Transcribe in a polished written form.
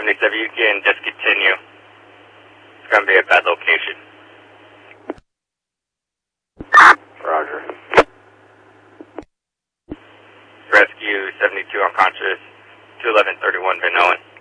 77, you can just continue. It's going to be a bad location. Roger. Rescue 72 unconscious, 211-31 Van Owen.